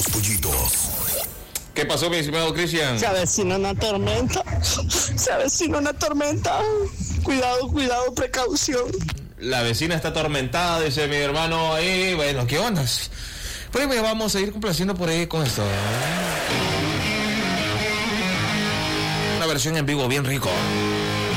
pollitos. ¿Qué pasó, mi estimado Cristian? Se avecina una tormenta. Cuidado, precaución. La vecina está atormentada, dice mi hermano ahí. Bueno, ¿qué onda? Pues vamos a ir complaciendo por ahí con esto. Una versión en vivo bien rico.